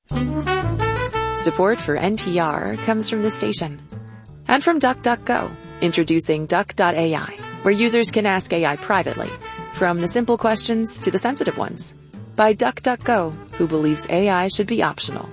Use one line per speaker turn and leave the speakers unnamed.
Support for NPR comes from this station. And from DuckDuckGo, introducing Duck.ai, where users can ask AI privately, from the simple questions to the sensitive ones. By DuckDuckGo, who believes AI should be optional.